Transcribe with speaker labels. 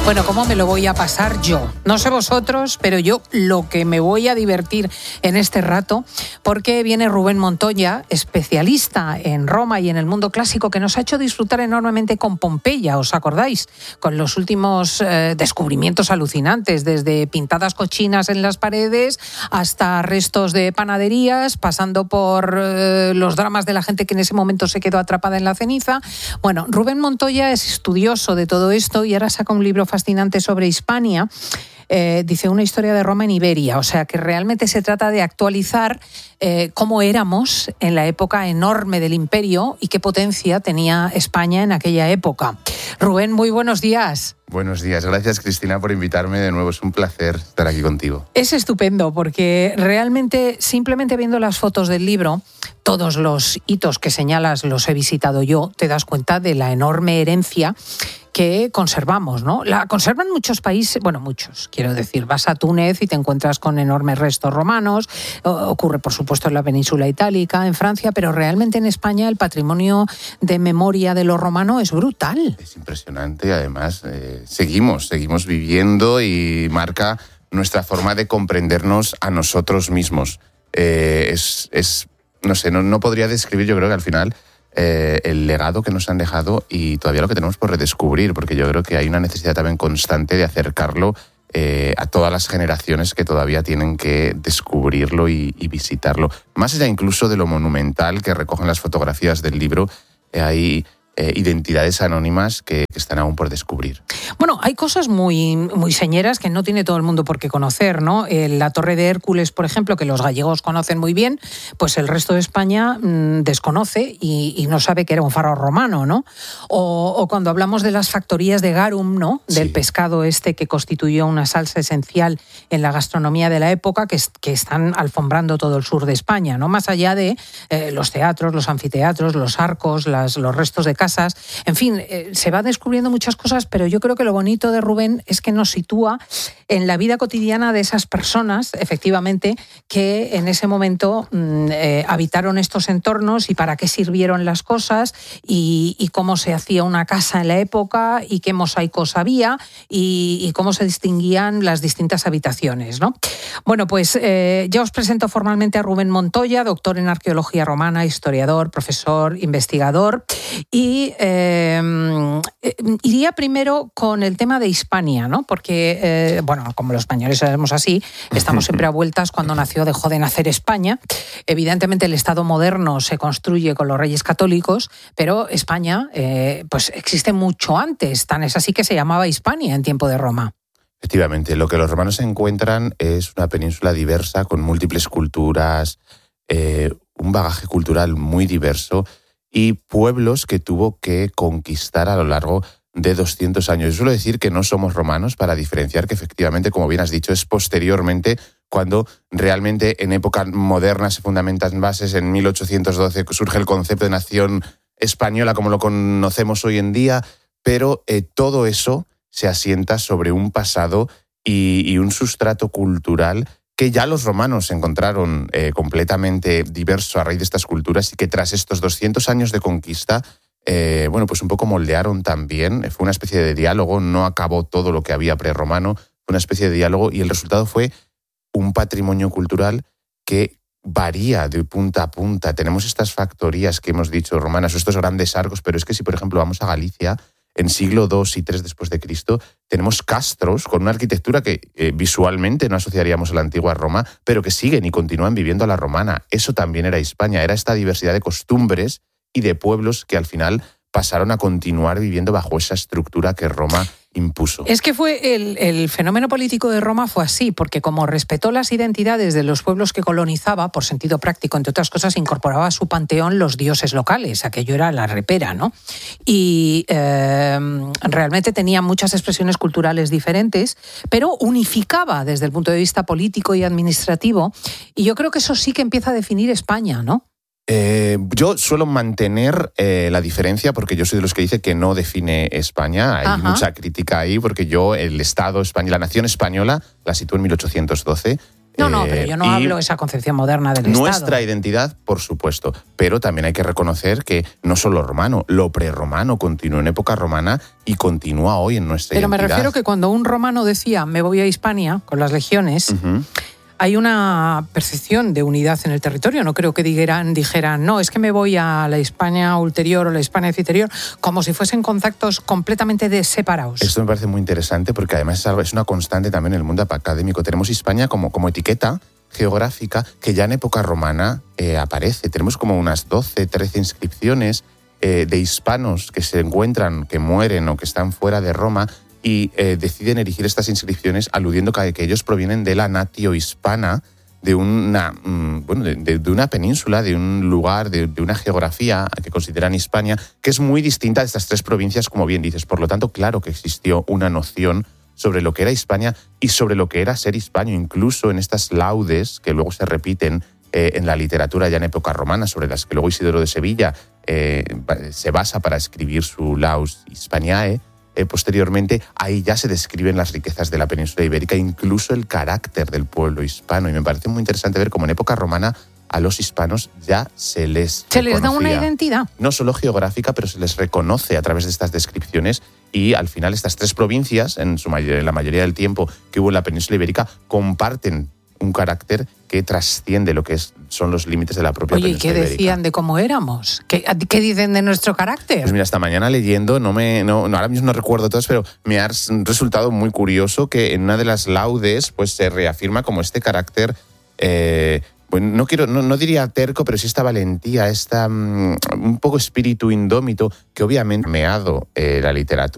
Speaker 1: Bueno, ¿cómo me lo voy a pasar yo? No sé vosotros, pero yo lo que me voy a divertir en este rato, porque viene Rubén Montoya, especialista en Roma y en el mundo clásico, que nos ha hecho disfrutar enormemente con Pompeya, ¿os acordáis? Con los últimos descubrimientos alucinantes, desde pintadas cochinas en las paredes hasta restos de panaderías, pasando por los dramas de la gente que en ese momento se quedó atrapada en la ceniza. Bueno, Rubén Montoya es estudioso de todo esto y ahora saca un libro fascinante sobre Hispania. Dice una historia de Roma en Iberia, o sea que realmente se trata de actualizar cómo éramos en la época enorme del imperio y qué potencia tenía España en aquella época. Rubén, muy buenos días.
Speaker 2: Buenos días, gracias Cristina por invitarme de nuevo, es un placer estar aquí contigo.
Speaker 1: Es estupendo porque realmente simplemente viendo las fotos del libro, todos los hitos que señalas los he visitado yo, te das cuenta de la enorme herencia que conservamos, ¿no? La conservan muchos países, bueno, muchos, quiero decir, vas a Túnez y te encuentras con enormes restos romanos, ocurre por supuesto en la península itálica, en Francia, pero realmente en España el patrimonio de memoria de lo romano es brutal.
Speaker 2: Es impresionante, además, seguimos viviendo y marca nuestra forma de comprendernos a nosotros mismos. No sé, no podría describir, yo creo que al final el legado que nos han dejado y todavía lo que tenemos por redescubrir, porque yo creo que hay una necesidad también constante de acercarlo a todas las generaciones que todavía tienen que descubrirlo y visitarlo. Más allá incluso de lo monumental que recogen las fotografías del libro, hay identidades anónimas que están aún por descubrir.
Speaker 1: Bueno, hay cosas muy señeras que no tiene todo el mundo por qué conocer, ¿no? La Torre de Hércules, por ejemplo, que los gallegos conocen muy bien, pues el resto de España desconoce y no sabe que era un faro romano, ¿no? O cuando hablamos de las factorías de garum, ¿no? Del
Speaker 2: Sí.
Speaker 1: pescado que constituyó una salsa esencial en la gastronomía de la época, que están alfombrando todo el sur de España, ¿no? Más allá de los teatros, los anfiteatros, los arcos, los restos de casas, en fin, se va descubriendo muchas cosas, pero yo creo que lo bonito de Rubén es que nos sitúa en la vida cotidiana de esas personas, efectivamente, que en ese momento habitaron estos entornos y para qué sirvieron las cosas y cómo se hacía una casa en la época y qué mosaicos había y cómo se distinguían las distintas habitaciones, ¿no? Bueno, pues ya os presento formalmente a Rubén Montoya, doctor en arqueología romana, historiador, profesor, investigador, y iría primero con el tema de Hispania, ¿no? Porque, como los españoles somos así, estamos siempre a vueltas. Cuando nació dejó de nacer España. Evidentemente el Estado moderno se construye con los reyes católicos, pero España pues existe mucho antes, tan es así que se llamaba Hispania en tiempo de Roma.
Speaker 2: Efectivamente, lo que los romanos encuentran es una península diversa con múltiples culturas, un bagaje cultural muy diverso y pueblos que tuvo que conquistar a lo largo de 200 años. Yo suelo decir que no somos romanos para diferenciar que efectivamente, como bien has dicho, es posteriormente cuando realmente en época moderna se fundamentan bases. En 1812 surge el concepto de nación española como lo conocemos hoy en día, pero todo eso se asienta sobre un pasado y un sustrato cultural que ya los romanos encontraron completamente diverso a raíz de estas culturas y que tras estos 200 años de conquista, pues un poco moldearon también. Fue una especie de diálogo, no acabó todo lo que había prerromano, fue una especie de diálogo y el resultado fue un patrimonio cultural que varía de punta a punta. Tenemos estas factorías que hemos dicho romanas, o estos grandes arcos, pero es que si por ejemplo vamos a Galicia, en siglo II y III después de Cristo, tenemos castros con una arquitectura que visualmente no asociaríamos a la antigua Roma, pero que siguen y continúan viviendo a la romana. Eso también era Hispania, era esta diversidad de costumbres y de pueblos que al final pasaron a continuar viviendo bajo esa estructura que Roma impuso.
Speaker 1: Es que fue el fenómeno político de Roma fue así, porque como respetó las identidades de los pueblos que colonizaba, por sentido práctico, entre otras cosas, incorporaba a su panteón los dioses locales, aquello era la repera, ¿no? Y realmente tenía muchas expresiones culturales diferentes, pero unificaba desde el punto de vista político y administrativo, y yo creo que eso sí que empieza a definir España, ¿no?
Speaker 2: Yo suelo mantener la diferencia porque yo soy de los que dice que no define España. Hay mucha crítica ahí porque yo el Estado español, la nación española, la sitúo en 1812.
Speaker 1: No, pero yo no hablo de esa concepción moderna del Estado.
Speaker 2: Nuestra identidad, por supuesto, pero también hay que reconocer que no solo romano, lo prerromano continuó en época romana y continúa hoy en nuestra identidad.
Speaker 1: Pero me refiero que cuando un romano decía, me voy a Hispania con las legiones, hay una percepción de unidad en el territorio. No creo que dijeran, no, es que me voy a la Hispania ulterior o la Hispania citerior, como si fuesen conceptos completamente separados.
Speaker 2: Esto me parece muy interesante porque además es una constante también en el mundo académico. Tenemos Hispania como etiqueta geográfica que ya en época romana aparece. Tenemos como unas 12, 13 inscripciones de hispanos que se encuentran, que mueren o que están fuera de Roma, y deciden erigir estas inscripciones aludiendo que ellos provienen de la natio hispana, de una península, de un lugar, de una geografía que consideran Hispania, que es muy distinta de estas tres provincias, como bien dices. Por lo tanto, claro que existió una noción sobre lo que era Hispania y sobre lo que era ser hispano, incluso en estas laudes que luego se repiten en la literatura ya en época romana, sobre las que luego Isidoro de Sevilla se basa para escribir su Laus Hispaniae. Posteriormente, ahí ya se describen las riquezas de la península ibérica, incluso el carácter del pueblo hispano. Y me parece muy interesante ver cómo en época romana a los hispanos ya se les
Speaker 1: da una identidad.
Speaker 2: No solo geográfica, pero se les reconoce a través de estas descripciones. Y al final estas tres provincias, en la mayoría del tiempo que hubo en la península ibérica, comparten un carácter que trasciende lo que son los límites de la propia península ibérica.
Speaker 1: ¿Y qué decían de cómo éramos? ¿Qué dicen de nuestro carácter?
Speaker 2: Pues mira, esta mañana leyendo, ahora mismo no recuerdo todos, pero me ha resultado muy curioso que en una de las laudes pues se reafirma como este carácter, no diría terco, pero sí esta valentía, un poco espíritu indómito que obviamente ha meado la literatura.